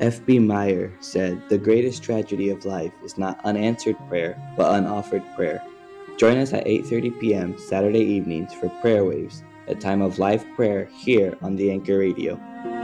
F.B. Meyer said, "The greatest tragedy of life is not unanswered prayer, but unoffered prayer." Join us at 8:30 p.m. Saturday evenings for Prayer Waves, a time of live prayer here on the Anchor Radio.